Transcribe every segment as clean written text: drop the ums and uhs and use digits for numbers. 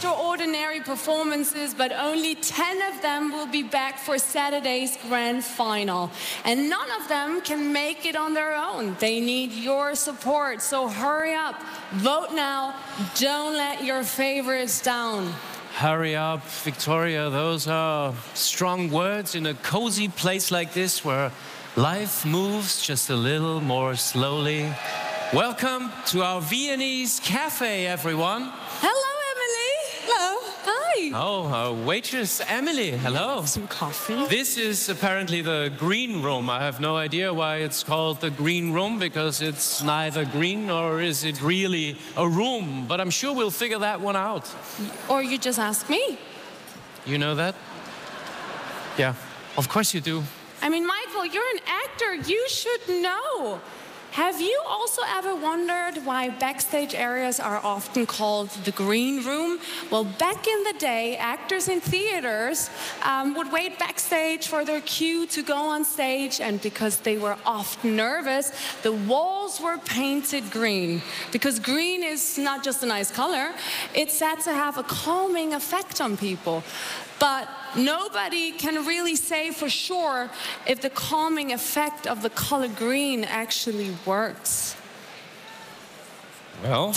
extraordinary performances, but only 10 of them will be back for Saturday's grand final. And none of them can make it on their own. They need your support, so hurry up, vote now, don't let your favorites down. Hurry up, Victoria. Those are strong words in a cozy place like this where life moves just a little more slowly. Welcome to our Viennese cafe, everyone. Hello, Emily. Hello. Hi. Oh, waitress Emily. Hello. Some coffee. This is apparently the green room. I have no idea why it's called the green room, because it's neither green nor is it really a room. But I'm sure we'll figure that one out. Or you just ask me. You know that? Yeah, of course you do. I mean, Michael, you're an actor. You should know. Have you also ever wondered why backstage areas are often called the green room? Well, back in the day, actors in theaters would wait backstage for their cue to go on stage, and because they were often nervous, the walls were painted green. Because green is not just a nice color, it's said to have a calming effect on people. But nobody can really say for sure if the calming effect of the color green actually works. Well,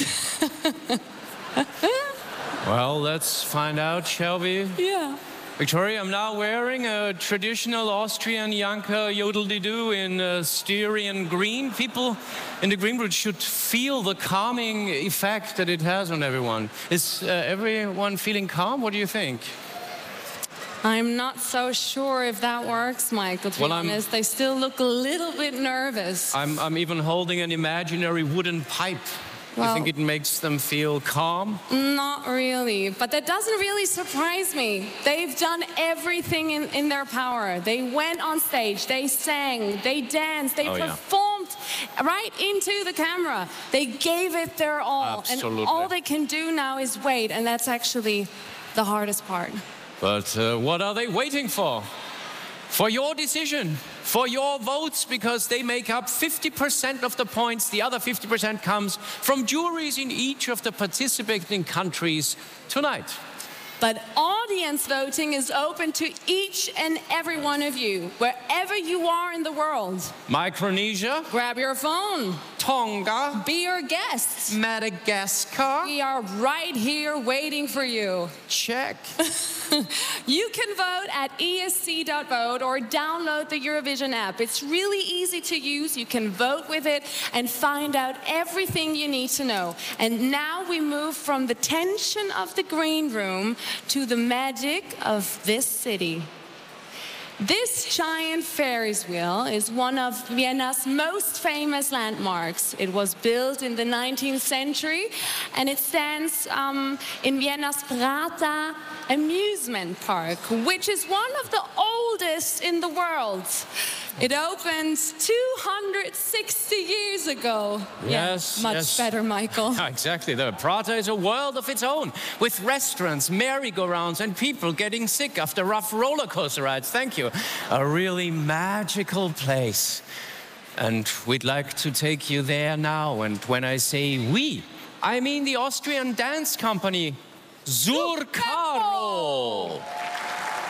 well, let's find out, shall we? Yeah. Victoria, I'm now wearing a traditional Austrian Janka Jodel-de-Doo in Styrian green. People in the green room should feel the calming effect that it has on everyone. Is everyone feeling calm? What do you think? I'm not so sure if that works, Michael, to be honest. They still look a little bit nervous. I'm even holding an imaginary wooden pipe. Well, you think it makes them feel calm? Not really, but that doesn't really surprise me. They've done everything in their power. They went on stage, they sang, they danced, they performed right into the camera. They gave it their all. Absolutely. And all they can do now is wait, and that's actually the hardest part. But what are they waiting for? For your decision, for your votes, because they make up 50% of the points. The other 50% comes from juries in each of the participating countries tonight. But audience voting is open to each and every one of you, wherever you are in the world. Micronesia. Grab your phone. Tonga. Be our guests. Madagascar. We are right here waiting for you. Check. You can vote at esc.vote or download the Eurovision app. It's really easy to use. You can vote with it and find out everything you need to know. And now we move from the tension of the green room to the magic of this city. This giant Ferris wheel is one of Vienna's most famous landmarks. It was built in the 19th century, and it stands in Vienna's Prater amusement park, which is one of the oldest in the world. It opened 260 years ago. Yes, much better, Michael. Exactly. The Prater is a world of its own, with restaurants, merry-go-rounds, and people getting sick after rough roller coaster rides. Thank you. A really magical place. And we'd like to take you there now. And when I say we, I mean the Austrian dance company Zur Caro.